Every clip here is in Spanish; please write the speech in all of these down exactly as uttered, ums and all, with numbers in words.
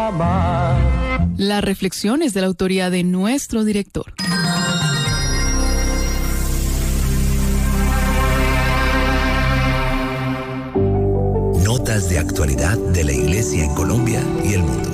amar. La reflexión es de la autoría de nuestro director. Notas de actualidad de la Iglesia en Colombia y el mundo.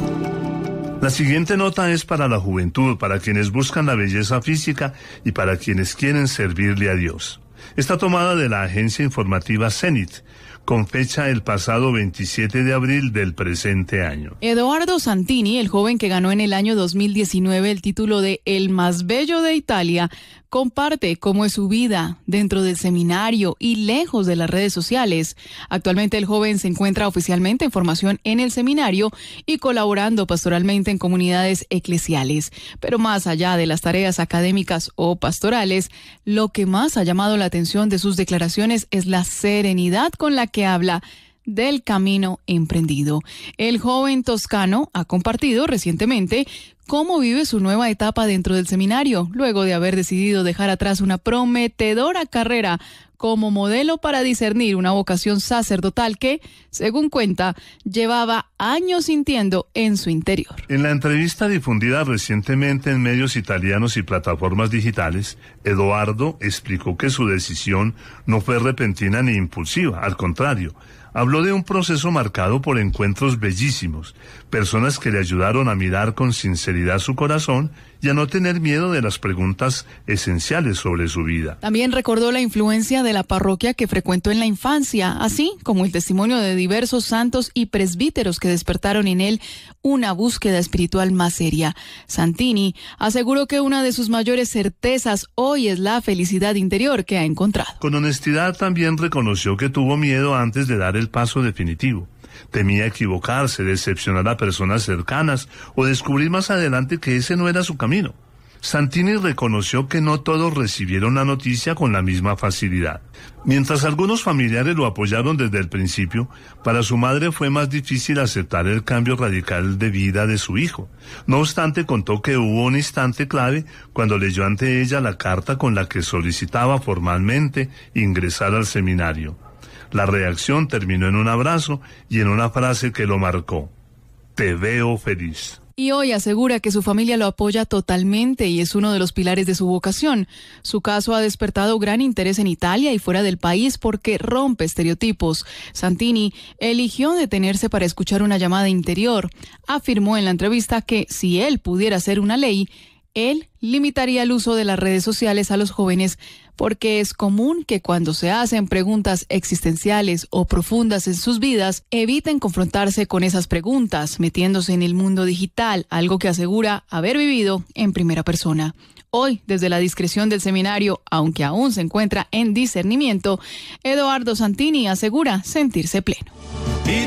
La siguiente nota es para la juventud, para quienes buscan la belleza física y para quienes quieren servirle a Dios. Está tomada de la agencia informativa Cenit, con fecha el pasado veintisiete de abril del presente año. Edoardo Santini, el joven que ganó en el año dos mil diecinueve el título de El más bello de Italia, comparte cómo es su vida dentro del seminario y lejos de las redes sociales. Actualmente el joven se encuentra oficialmente en formación en el seminario y colaborando pastoralmente en comunidades eclesiales. Pero más allá de las tareas académicas o pastorales, lo que más ha llamado la atención de sus declaraciones es la serenidad con la que habla del camino emprendido. El joven toscano ha compartido recientemente cómo vive su nueva etapa dentro del seminario, luego de haber decidido dejar atrás una prometedora carrera como modelo para discernir una vocación sacerdotal que, según cuenta, llevaba años sintiendo en su interior. En la entrevista difundida recientemente en medios italianos y plataformas digitales, Edoardo explicó que su decisión no fue repentina ni impulsiva, al contrario. Habló de un proceso marcado por encuentros bellísimos, personas que le ayudaron a mirar con sinceridad su corazón y a no tener miedo de las preguntas esenciales sobre su vida. También recordó la influencia de la parroquia que frecuentó en la infancia, así como el testimonio de diversos santos y presbíteros que despertaron en él una búsqueda espiritual más seria. Santini aseguró que una de sus mayores certezas hoy es la felicidad interior que ha encontrado. Con honestidad también reconoció que tuvo miedo antes de dar el paso definitivo. Temía equivocarse, decepcionar a personas cercanas o descubrir más adelante que ese no era su camino. Santini reconoció que no todos recibieron la noticia con la misma facilidad. Mientras algunos familiares lo apoyaron desde el principio, para su madre fue más difícil aceptar el cambio radical de vida de su hijo. No obstante, contó que hubo un instante clave cuando leyó ante ella la carta con la que solicitaba formalmente ingresar al seminario. La reacción terminó en un abrazo y en una frase que lo marcó: "Te veo feliz". Y hoy asegura que su familia lo apoya totalmente y es uno de los pilares de su vocación. Su caso ha despertado gran interés en Italia y fuera del país porque rompe estereotipos. Santini eligió detenerse para escuchar una llamada interior. Afirmó en la entrevista que si él pudiera hacer una ley, él limitaría el uso de las redes sociales a los jóvenes porque es común que cuando se hacen preguntas existenciales o profundas en sus vidas, eviten confrontarse con esas preguntas, metiéndose en el mundo digital, algo que asegura haber vivido en primera persona. Hoy, desde la discreción del seminario, aunque aún se encuentra en discernimiento, Edoardo Santini asegura sentirse pleno.